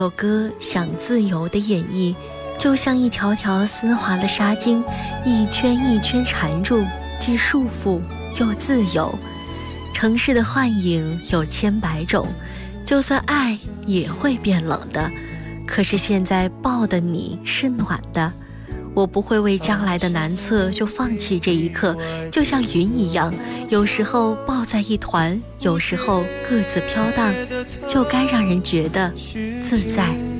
首歌想自由的演绎，就像一条条丝滑的纱巾，一圈一圈缠住，既束缚又自由。城市的幻影有千百种，就算爱也会变冷的，可是现在抱的你是暖的。我不会为将来的难测就放弃这一刻，就像云一样，有时候抱在一团，有时候各自飘荡，就该让人觉得自在。